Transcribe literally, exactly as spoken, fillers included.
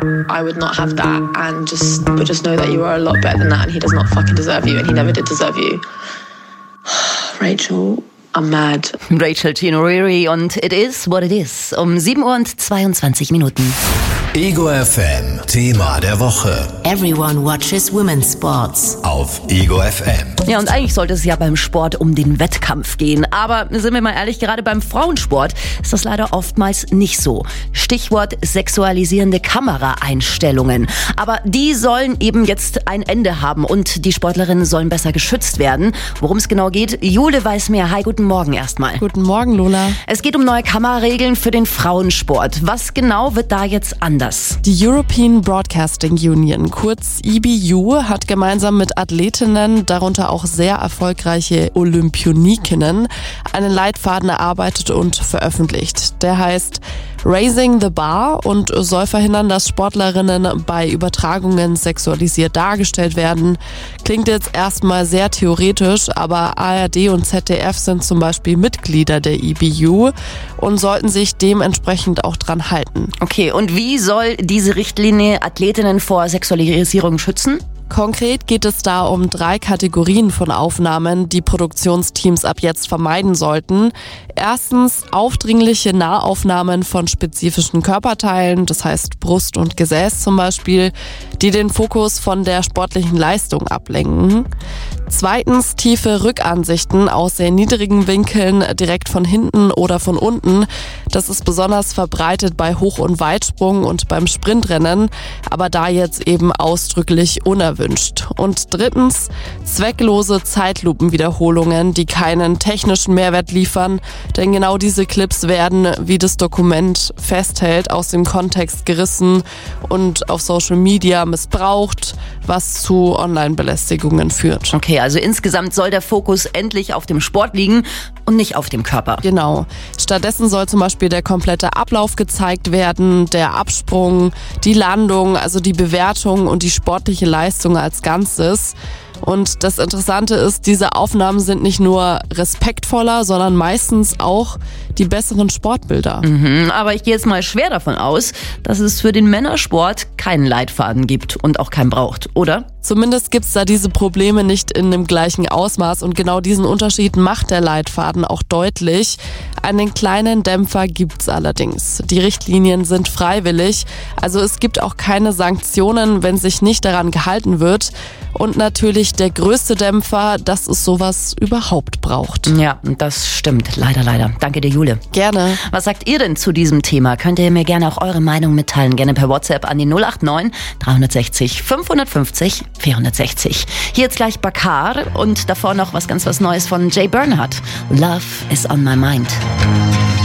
I would not have that and just but just know that you are a lot better than that and he does not fucking deserve you and he never did deserve you. Rachel, I'm mad. Rachel Tinoriri und It Is What It Is um sieben Uhr und zweiundzwanzig Minuten. Ego F M, Thema der Woche. Everyone watches women's sports. Auf Ego F M. Ja, und eigentlich sollte es ja beim Sport um den Wettkampf gehen. Aber sind wir mal ehrlich, gerade beim Frauensport ist das leider oftmals nicht so. Stichwort sexualisierende Kameraeinstellungen. Aber die sollen eben jetzt ein Ende haben und die Sportlerinnen sollen besser geschützt werden. Worum es genau geht, Jule weiß mehr. Hi, guten Morgen erstmal. Guten Morgen, Lola. Es geht um neue Kameraregeln für den Frauensport. Was genau wird da jetzt anders? Die European Broadcasting Union, kurz E B U, hat gemeinsam mit Athletinnen, darunter auch sehr erfolgreiche Olympionikinnen, einen Leitfaden erarbeitet und veröffentlicht. Der heißt Raising the Bar und soll verhindern, dass Sportlerinnen bei Übertragungen sexualisiert dargestellt werden. Klingt jetzt erstmal sehr theoretisch, aber A R D und Z D F sind zum Beispiel Mitglieder der E B U und sollten sich dementsprechend auch dran halten. Okay, und wie soll diese Richtlinie Athletinnen vor Sexualisierung schützen? Konkret geht es da um drei Kategorien von Aufnahmen, die Produktionsteams ab jetzt vermeiden sollten. Erstens aufdringliche Nahaufnahmen von spezifischen Körperteilen, das heißt Brust und Gesäß zum Beispiel, die den Fokus von der sportlichen Leistung ablenken. Zweitens tiefe Rückansichten aus sehr niedrigen Winkeln, direkt von hinten oder von unten. Das ist besonders verbreitet bei Hoch- und Weitsprung und beim Sprintrennen, aber da jetzt eben ausdrücklich unerwünscht. Und drittens zwecklose Zeitlupenwiederholungen, die keinen technischen Mehrwert liefern, denn genau diese Clips werden, wie das Dokument festhält, aus dem Kontext gerissen und auf Social Media missbraucht, was zu Online-Belästigungen führt. Okay, also insgesamt soll der Fokus endlich auf dem Sport liegen und nicht auf dem Körper. Genau. Stattdessen soll zum Beispiel der komplette Ablauf gezeigt werden, der Absprung, die Landung, also die Bewertung und die sportliche Leistung als Ganzes. Und das Interessante ist, diese Aufnahmen sind nicht nur respektvoller, sondern meistens auch die besseren Sportbilder. Mhm, aber ich gehe jetzt mal schwer davon aus, dass es für den Männersport keinen Leitfaden gibt und auch keinen braucht, oder? Zumindest gibt's da diese Probleme nicht in dem gleichen Ausmaß und genau diesen Unterschied macht der Leitfaden auch deutlich. Einen kleinen Dämpfer gibt's allerdings. Die Richtlinien sind freiwillig, also es gibt auch keine Sanktionen, wenn sich nicht daran gehalten wird. Und natürlich der größte Dämpfer, dass es sowas überhaupt braucht. Ja, das stimmt. Leider, leider. Danke dir, Jule. Gerne. Was sagt ihr denn zu diesem Thema? Könnt ihr mir gerne auch eure Meinung mitteilen. Gerne per WhatsApp an die null acht neun drei sechs null fünf fünf null vier sechs null. Hier jetzt gleich Bakar und davor noch was ganz was Neues von Jay Bernhardt. Love is on my mind.